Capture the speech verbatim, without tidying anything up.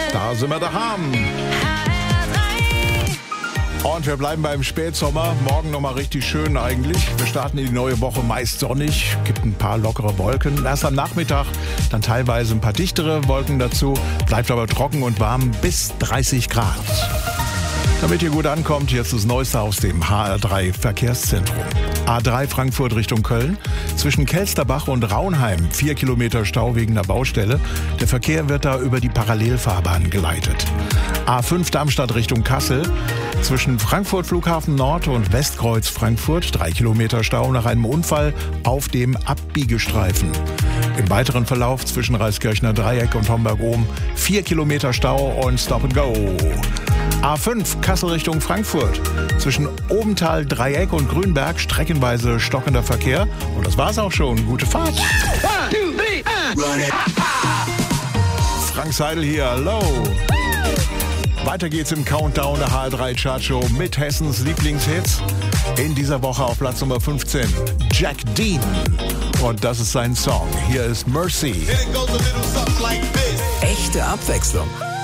Da sind wir daheim. Und wir bleiben beim Spätsommer. Morgen nochmal richtig schön eigentlich. Wir starten in die neue Woche meist sonnig. Gibt ein paar lockere Wolken. Erst am Nachmittag dann teilweise ein paar dichtere Wolken dazu. Bleibt aber trocken und warm bis dreißig Grad. Damit ihr gut ankommt, jetzt das Neueste aus dem H R drei Verkehrszentrum. A drei Frankfurt Richtung Köln. Zwischen Kelsterbach und Raunheim vier Kilometer Stau wegen der Baustelle. Der Verkehr wird da über die Parallelfahrbahn geleitet. A fünf Darmstadt Richtung Kassel. Zwischen Frankfurt Flughafen Nord und Westkreuz Frankfurt drei Kilometer Stau nach einem Unfall auf dem Abbiegestreifen. Im weiteren Verlauf zwischen Reiskirchner Dreieck und Homberg-Ohm vier Kilometer Stau und Stop and Go. A fünf Kassel Richtung Frankfurt. Zwischen Obenthal, Dreieck und Grünberg streckenweise stockender Verkehr. Und das war's auch schon. Gute Fahrt. Frank Seidel hier. Hallo. Weiter geht's im Countdown der H R drei Chartshow mit Hessens Lieblingshits. In dieser Woche auf Platz Nummer fünfzehn. Jack Dean. Und das ist sein Song. Hier ist Mercy. Echte Abwechslung.